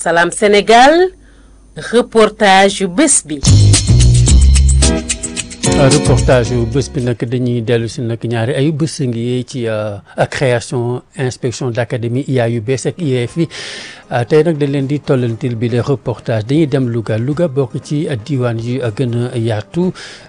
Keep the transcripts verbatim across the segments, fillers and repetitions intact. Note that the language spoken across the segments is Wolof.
Salam Sénégal reportage yu bés bi. reportage yu bés bi nag dañuy dellu si nag ñaari ayu bés ngi ci création inspection d'académie I A yu bees ak I E F yi tey nag dañ leen di tollantil bi les reportage dañuy dem Louga Louga bokk ci diwaan yu gën a yaatu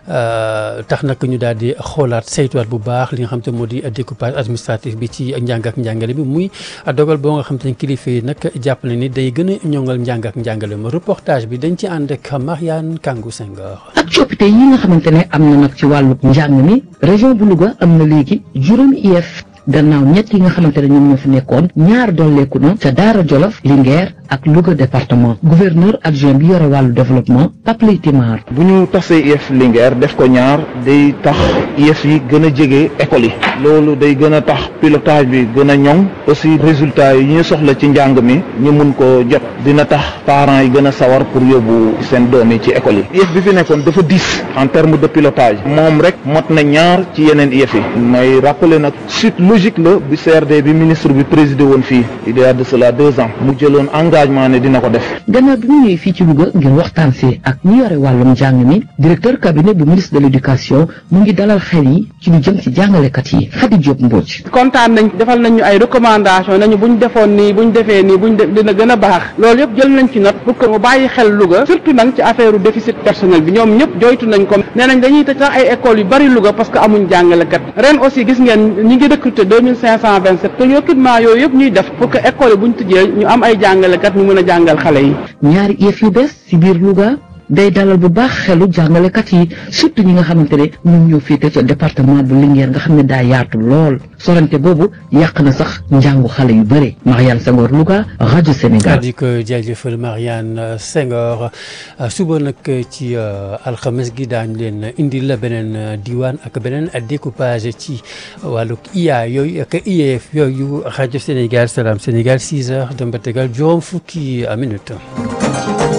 tax nag ñu daal di xoolaat saytuwaat bu baax li nga xam te moo di découpage administratif bi ci njàng ak njàngale bi muy dogal boo nga xam te ne kilifa yi nag jàpp na ni day gën a ñoŋal njàng ak njàngale ma reportage bi dañ ci ànd ak Mariane Kangou Senghor. ak coppite yi nga xamante ne am na nag ci wàllu njàng mi région bu Louga am na léegi juróomi I E F gannaaw ñett yi nga xamante ne ñoom ñoo fi nekkoon ñaar dolleeku na ca Daara Jolof Linguère ak Louga département gouverneur adjoint bi yore wàllu développement Pape Lay Timar. bu ñu tasee I E F Linguère def ko ñaar day tax I E F yi gën a jege école yi loolu day gën a tax pilotage bi gën a ñoŋ aussi résultats yi ñu soxla ci njàng mi ñu mun ko jot dina tax parents yi gën a sawar pour yóbbu seen doom yi ci école yi I E F bi fi nekkoon dafa diis en terme de pilotage moom rek mot na ñaar ci yeneen I E F yi may rappeler nag suite logique la bi C R D bi ministre bi présidé woon fii il y a de cela deux ans mu jëloon engagement ne dina ko def. gannaaw bi mu ñëwee fii ci Louga ngir waxtaan si ak ñi yore wàllum njàng mi directeur cabinet bu ministre de l'éducation mu ngi dalal xel yi ci lu jëm ci jàngalekat yi Khady Diop Mbodj. kontaan nañ defal nañu ay recommandation nañu buñ defoon nii buñ defee nii buñ def dina gën a baax loolu yëpp jël nañ ci note pour que mu bàyyi xel Louga surtout nag ci affaire déficit personnel bi ñoom ñëpp joytu nañ ko nee nañ dañuy tëj sax ay écoles yu bari Louga parce que amuñ jàngalekat ren aussi gis ngeen ñi ngi recruter deux mille cinq cent vingt-sept te recrutement yooyu yëpp ñuy def pour que école yi buñ tëjee ñu am ay jàngalekat ñu mën a jàngal xale yi. ñaari I E F yu bees ci biir Louga day dalal bu baax xelu jàngalekat yi surtout ñi nga xamante ne ñoom ñoo féete ca département bu Linguère nga xam ne daa yaatu lool sorante boobu yàq na sax njàngu xale yu bëri Mariane Senghor Louga rajo Sénégal. di ko jaajëfal Mariane Senghor suba nag ci alxames gi daañu leen indil la beneen diwaan ak beneen découpage ci wàllu I A yooyu ak I E F yooyu rajo Sénégal Salam Sénégal six heures dem ba tegal juróom fukki minutes.